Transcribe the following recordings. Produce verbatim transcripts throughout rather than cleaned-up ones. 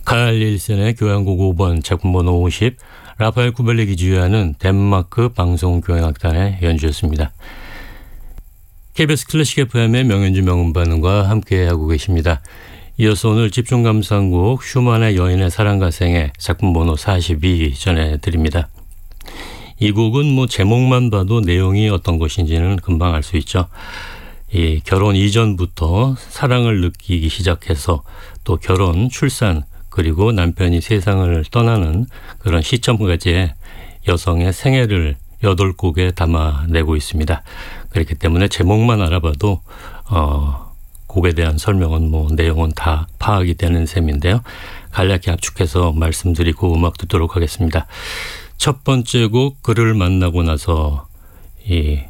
칼 닐센의 교향곡 오 번 작품 번호 오십, 라파엘 쿠벨릭이 지휘하는 덴마크 방송교향악단의 연주였습니다. 케이비에스 클래식 에프엠의 명연주 명음반과 함께하고 계십니다. 이어서 오늘 집중 감상곡 슈만의 여인의 사랑과 생애 작품 번호 사십이 전해드립니다. 이 곡은 뭐 제목만 봐도 내용이 어떤 것인지는 금방 알 수 있죠. 이 결혼 이전부터 사랑을 느끼기 시작해서 또 결혼, 출산, 그리고 남편이 세상을 떠나는 그런 시점까지의 여성의 생애를 여덟 곡에 담아내고 있습니다. 그렇기 때문에 제목만 알아봐도 어, 곡에 대한 설명은 뭐 내용은 다 파악이 되는 셈인데요. 간략히 압축해서 말씀드리고 음악 듣도록 하겠습니다. 첫 번째 곡, 그를 만나고 나서 이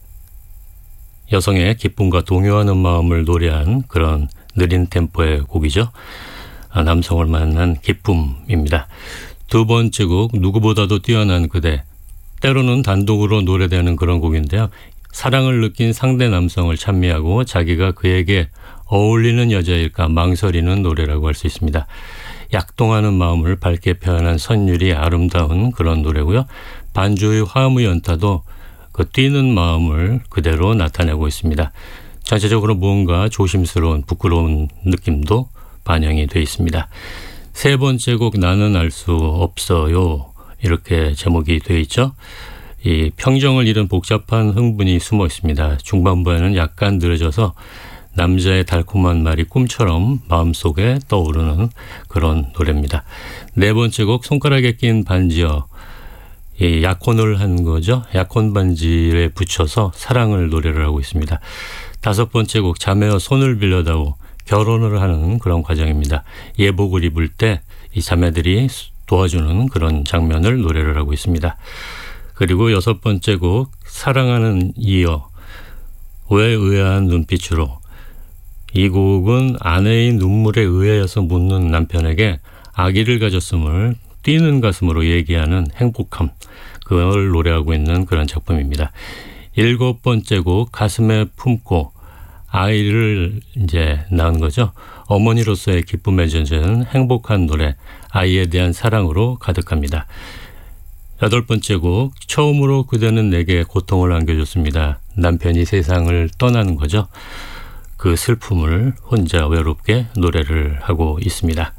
여성의 기쁨과 동요하는 마음을 노래한 그런 느린 템포의 곡이죠. 남성을 만난 기쁨입니다. 두 번째 곡, 누구보다도 뛰어난 그대. 때로는 단독으로 노래되는 그런 곡인데요. 사랑을 느낀 상대 남성을 찬미하고 자기가 그에게 어울리는 여자일까 망설이는 노래라고 할 수 있습니다. 약동하는 마음을 밝게 표현한 선율이 아름다운 그런 노래고요. 반주의 화음의 연타도 그 뛰는 마음을 그대로 나타내고 있습니다. 전체적으로 뭔가 조심스러운 부끄러운 느낌도 반영이 되어 있습니다. 세 번째 곡, 나는 알 수 없어요. 이렇게 제목이 되어 있죠. 이 평정을 잃은 복잡한 흥분이 숨어 있습니다. 중반부에는 약간 느려져서 남자의 달콤한 말이 꿈처럼 마음속에 떠오르는 그런 노래입니다. 네 번째 곡, 손가락에 낀 반지요. 이 약혼을 한 거죠. 약혼 반지에 붙여서 사랑을 노래를 하고 있습니다. 다섯 번째 곡, 자매여 손을 빌려다오. 결혼을 하는 그런 과정입니다. 예복을 입을 때 이 자매들이 도와주는 그런 장면을 노래를 하고 있습니다. 그리고 여섯 번째 곡, 사랑하는 이여 왜 의아한 눈빛으로. 이 곡은 아내의 눈물에 의하여서 묻는 남편에게 아기를 가졌음을 뛰는 가슴으로 얘기하는 행복함, 그걸 노래하고 있는 그런 작품입니다. 일곱 번째 곡, 가슴에 품고. 아이를 이제 낳은 거죠. 어머니로서의 기쁨에 젖은 행복한 노래, 아이에 대한 사랑으로 가득합니다. 여덟 번째 곡, 처음으로 그대는 내게 고통을 안겨줬습니다. 남편이 세상을 떠나는 거죠. 그 슬픔을 혼자 외롭게 노래를 하고 있습니다.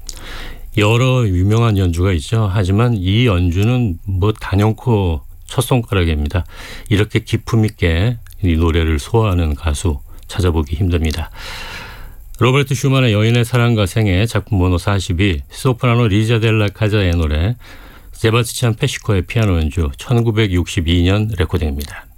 여러 유명한 연주가 있죠. 하지만 이 연주는 뭐 단연코 첫 손가락입니다. 이렇게 기품 있게 이 노래를 소화하는 가수 찾아보기 힘듭니다. 로베르토 슈만의 여인의 사랑과 생애 작품 번호 사십이, 소프라노 리자 델라 카자의 노래, 세바스찬 페시코의 피아노 연주, 천구백육십이 년 레코딩입니다.